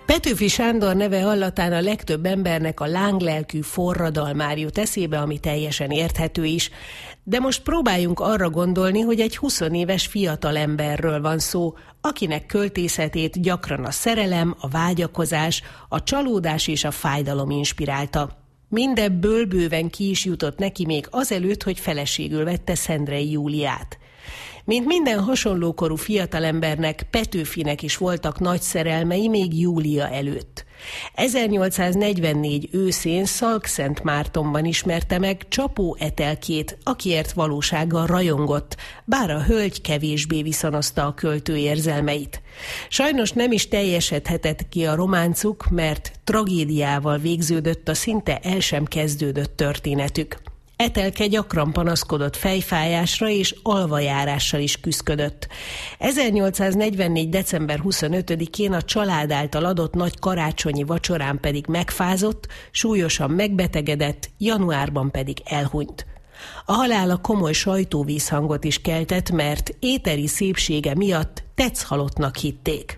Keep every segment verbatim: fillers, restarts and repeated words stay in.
Petőfi Sándor neve hallatán a legtöbb embernek a lánglelkű forradalmár jut eszébe, ami teljesen érthető is. De most próbáljunk arra gondolni, hogy egy huszonéves fiatalemberről van szó, akinek költészetét gyakran a szerelem, a vágyakozás, a csalódás és a fájdalom inspirálta. Mindebből bőven ki is jutott neki még azelőtt, hogy feleségül vette Szendrei Júliát. Mint minden hasonlókorú fiatalembernek, Petőfinek is voltak nagy szerelmei még Júlia előtt. ezernyolcszáznegyvennégy őszén Szalkszentmártonban ismerte meg Csapó Etelkét, akiért valósággal rajongott, bár a hölgy kevésbé viszonozta a költő érzelmeit. Sajnos nem is teljesedhetett ki a románcuk, mert tragédiával végződött a szinte el sem kezdődött történetük. Etelke gyakran panaszkodott fejfájásra és alvajárással is küszködött. ezernyolcszáznegyvennégy. december huszonötödikén a család által adott nagy karácsonyi vacsorán pedig megfázott, súlyosan megbetegedett, januárban pedig elhunyt. A halála komoly sajtóvízhangot is keltett, mert éteri szépsége miatt tetszhalottnak hitték.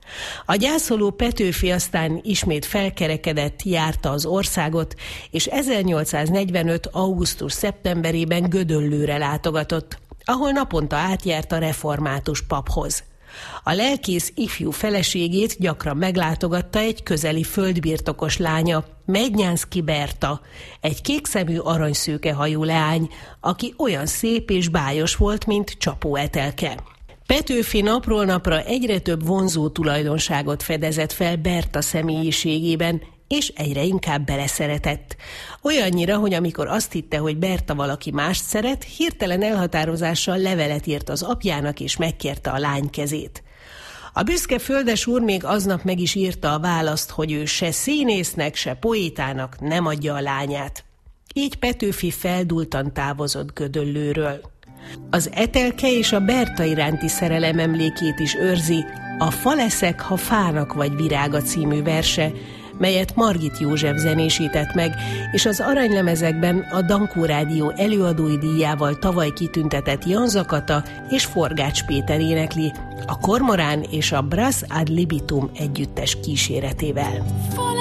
A gyászoló Petőfi aztán ismét felkerekedett, járta az országot, és ezernyolcszáznegyvenöt. augusztus-szeptemberében Gödöllőre látogatott, ahol naponta átjárt a református paphoz. A lelkész ifjú feleségét gyakran meglátogatta egy közeli földbirtokos lánya, Mednyánszky Berta, egy kékszemű aranyszőkehajú leány, aki olyan szép és bájos volt, mint Csapó Etelke. Petőfi napról napra egyre több vonzó tulajdonságot fedezett fel Berta személyiségében, és egyre inkább beleszeretett. Olyannyira, hogy amikor azt hitte, hogy Berta valaki mást szeret, hirtelen elhatározással levelet írt az apjának, és megkérte a lány kezét. A büszke földesúr még aznap meg is írta a választ, hogy ő se színésznek, se poétának nem adja a lányát. Így Petőfi feldúltan távozott Gödöllőről. Az Etelke és a Berta iránti szerelem emlékét is őrzi a Fa leszek, ha fának vagy virága című verse, melyet Margit József zenésített meg, és az aranylemezekben a Dankó Rádió előadói díjával tavaly kitüntetett Jan Zakata és Forgács Péter énekli, a Kormorán és a Brass ad libitum együttes kíséretével.